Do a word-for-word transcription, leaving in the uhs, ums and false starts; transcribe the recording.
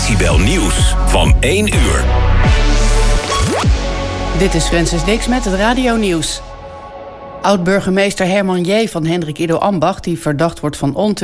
Decibel Nieuws van één uur. Dit is Francis Dix met het Radio-nieuws. Oud-burgemeester Herman J. van Hendrik Ido Ambacht, die verdacht wordt van ontucht